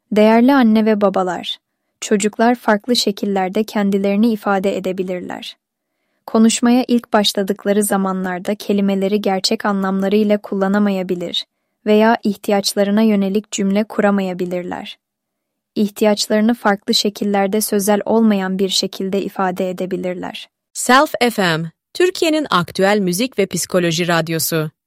Değerli anne ve babalar, çocuklar farklı şekillerde kendilerini ifade edebilirler. Konuşmaya ilk başladıkları zamanlarda kelimeleri gerçek anlamlarıyla kullanamayabilir veya ihtiyaçlarına yönelik cümle kuramayabilirler. İhtiyaçlarını farklı şekillerde sözel olmayan bir şekilde ifade edebilirler. Self FM, Türkiye'nin aktüel müzik ve psikoloji radyosu.